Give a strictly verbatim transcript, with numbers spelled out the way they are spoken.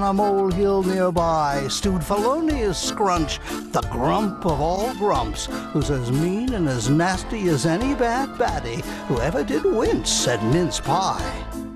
a molehill nearby stewed Felonious Scrunch, the grump of all grumps, who's as mean and as nasty as any bad baddie who ever did wince at mince pie.